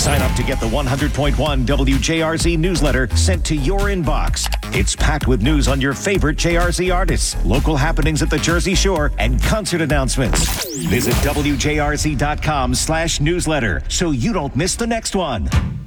Sign up to get the 100.1 WJRZ newsletter sent to your inbox. It's packed with news on your favorite JRZ artists, local happenings at the Jersey Shore, and concert announcements. Visit WJRZ.com/newsletter so you don't miss the next one.